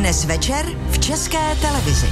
Dnes večer v České televizi.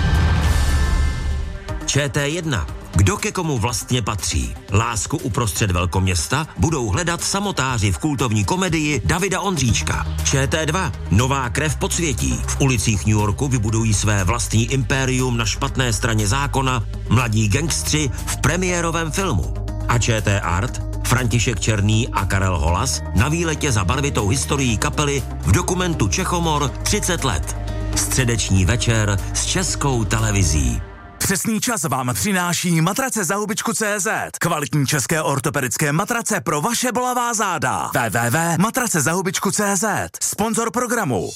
ČT1. Kdo ke komu vlastně patří? Lásku uprostřed velkoměsta budou hledat samotáři v kultovní komedii Davida Ondříčka. ČT2. Nová krev podsvětí. V ulicích New Yorku vybudují své vlastní impérium na špatné straně zákona mladí gangstři v premiérovém filmu. A ČT Art. František Černý a Karel Holas na výletě za barvitou historií kapely v dokumentu Čechomor 30 let. Středeční večer s Českou televizí. Přesný čas vám přináší matrace za hubičku.cz. Kvalitní české ortopedické matrace pro vaše bolavá záda. www.matracezahubičku.cz. Sponzor programu.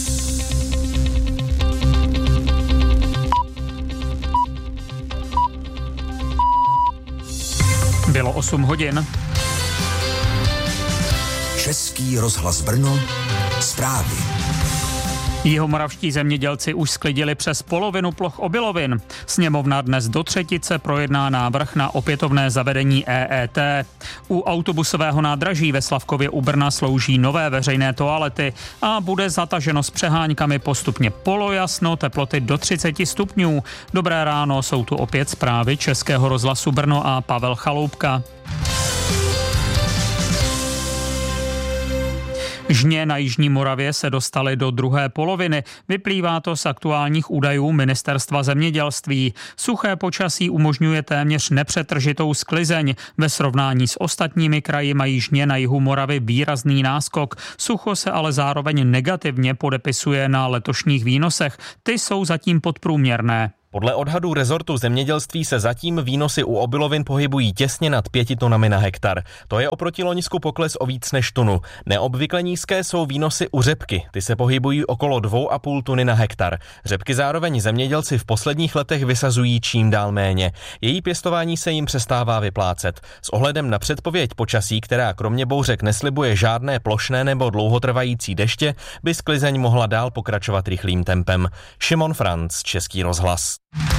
Bylo 8 hodin. Český rozhlas Brno. Zprávy. Jihomoravští zemědělci už sklidili přes polovinu ploch obilovin. Sněmovna dnes do třetice projedná návrh na opětovné zavedení EET. U autobusového nádraží ve Slavkově u Brna slouží nové veřejné toalety a bude zataženo s přeháňkami postupně polojasno, teploty do 30 stupňů. Dobré ráno, jsou tu opět zprávy Českého rozhlasu Brno a Pavel Chaloupka. Žně na jižní Moravě se dostaly do druhé poloviny. Vyplývá to z aktuálních údajů Ministerstva zemědělství. Suché počasí umožňuje téměř nepřetržitou sklizeň. Ve srovnání s ostatními kraji mají Žně na jihu Moravy výrazný náskok. Sucho se ale zároveň negativně podepisuje na letošních výnosech. Ty jsou zatím podprůměrné. Podle odhadů rezortu zemědělství se zatím výnosy u obilovin pohybují těsně nad 5 tunami na hektar. To je oproti loňsku pokles o víc než tunu. Neobvykle nízké jsou výnosy u řepky. Ty se pohybují okolo 2,5 tuny na hektar. Řepky zároveň zemědělci v posledních letech vysazují čím dál méně. Její pěstování se jim přestává vyplácet. S ohledem na předpověď počasí, která kromě bouřek neslibuje žádné plošné nebo dlouhotrvající deště, by sklizeň mohla dál pokračovat rychlým tempem. Šimon Franc, Český rozhlas.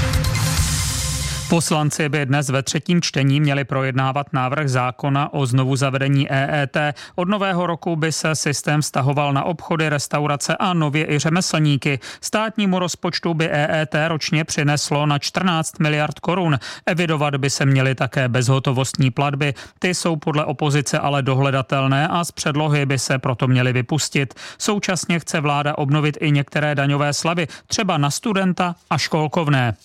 Poslanci by dnes ve třetím čtení měli projednávat návrh zákona o znovuzavedení EET. Od nového roku by se systém vztahoval na obchody, restaurace a nově i řemeslníky. Státnímu rozpočtu by EET ročně přineslo na 14 miliard korun. Evidovat by se měly také bezhotovostní platby. Ty jsou podle opozice ale dohledatelné a z předlohy by se proto měly vypustit. Současně chce vláda obnovit i některé daňové slevy, třeba na studenta a školkovné.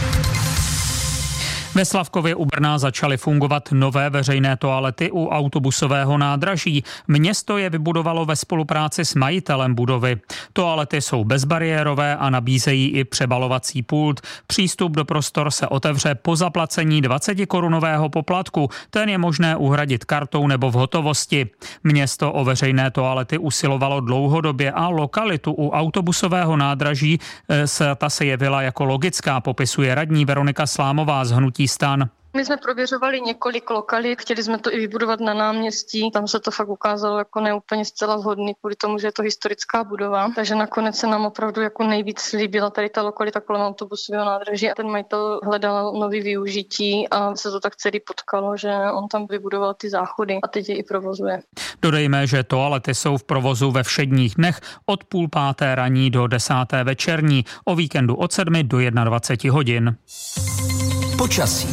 Ve Slavkově u Brna začaly fungovat nové veřejné toalety u autobusového nádraží. Město je vybudovalo ve spolupráci s majitelem budovy. Toalety jsou bezbariérové a nabízejí i přebalovací pult. Přístup do prostor se otevře po zaplacení 20korunového poplatku. Ten je možné uhradit kartou nebo v hotovosti. Město o veřejné toalety usilovalo dlouhodobě a lokalitu u autobusového nádraží se jevila jako logická, popisuje radní Veronika Slámová z hnutí STAN. My jsme prověřovali několik lokalit, chtěli jsme to i vybudovat na náměstí, tam se to fakt ukázalo jako neúplně zcela vhodný, kvůli tomu, že je to historická budova, takže nakonec se nám opravdu jako nejvíc líbila tady ta lokalita kolem autobusového nádraží a ten majitel hledal nový využití a se to tak celý potkalo, že on tam vybudoval ty záchody a teď je i provozuje. Dodejme, že toalety jsou v provozu ve všedních dnech od 5:30 ranní do 10. večerní, o víkendu od 7 do 21 hodin. Počasí.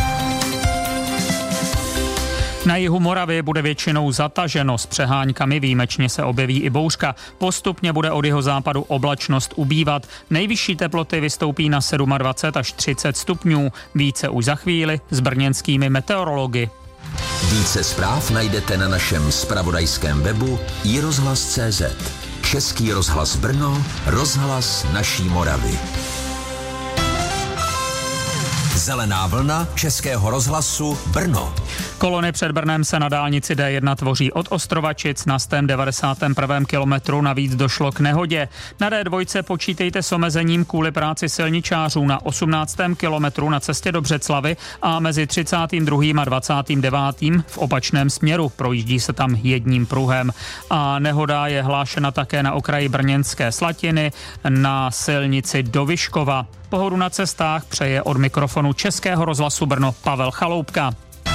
Na jihu Moravy bude většinou zataženo s přeháňkami, výjimečně se objeví i bouřka. Postupně bude od jihozápadu oblačnost ubývat. Nejvyšší teploty vystoupí na 27 až 30 stupňů. Více už za chvíli s brněnskými meteorology. Více zpráv najdete na našem zpravodajském webu iRozhlas.cz. Český rozhlas Brno, rozhlas naší Moravy. Zelená vlna Českého rozhlasu Brno. Kolony před Brnem se na dálnici D1 tvoří od Ostrovačic na 191. kilometru, navíc došlo k nehodě. Na D2 počítejte s omezením kvůli práci silničářů na 18. kilometru na cestě do Břeclavi a mezi 32. a 29. v opačném směru. Projíždí se tam jedním pruhem. A nehoda je hlášena také na okraji Brněnské Slatiny na silnici do Vyškova. Pohodu na cestách přeje od mikrofonu Českého rozhlasu Brno Pavel Chaloupka.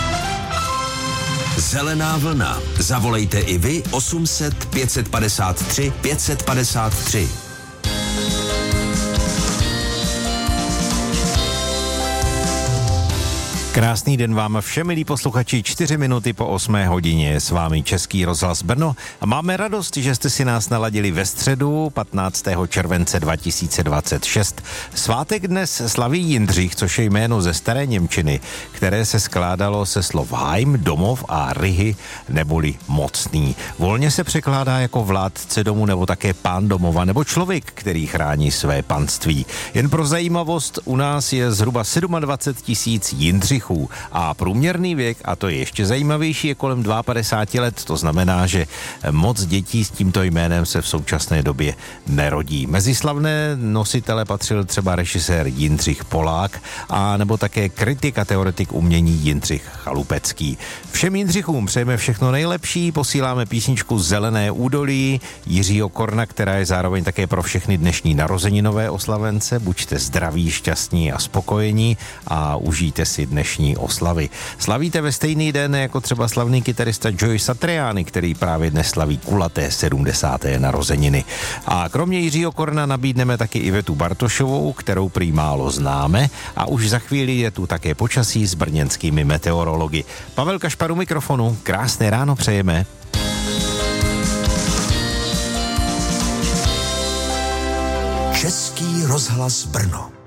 Zelená vlna. Zavolejte i vy 800 553 553. Krásný den vám všem, milí posluchači, 4 minuty po 8 hodině. S vámi Český rozhlas Brno a máme radost, že jste si nás naladili ve středu 15. července 2026. Svátek dnes slaví Jindřich, což je jméno ze staré němčiny, které se skládalo se slov Heim, domov a Rihy, neboli mocný. Volně se překládá jako vládce domu nebo také pán domova nebo člověk, který chrání své panství. Jen pro zajímavost, u nás je zhruba 27 000 Jindřichů a průměrný věk, a to je ještě zajímavější, je kolem 52 let. To znamená, že moc dětí s tímto jménem se v současné době nerodí. Mezi slavné nositele patřil třeba režisér Jindřich Polák a nebo také kritik a teoretik umění Jindřich Chalupecký. Všem Jindřichům přejeme všechno nejlepší, posíláme písničku Zelené údolí Jiřího Korna, která je zároveň také pro všechny dnešní narozeninové oslavence. Buďte zdraví, šťastní a spokojení a užijte si dnešní oslavy. Slavíte ve stejný den jako třeba slavný kytarista Joey Satriani, který právě dnes slaví kulaté 70. narozeniny. A kromě Jiřího Korna nabídneme taky Ivetu Bartošovou, kterou prý málo známe, a už za chvíli je tu také počasí s brněnskými meteorology. Pavel Kašpar u mikrofonu, krásné ráno přejeme. Český rozhlas Brno.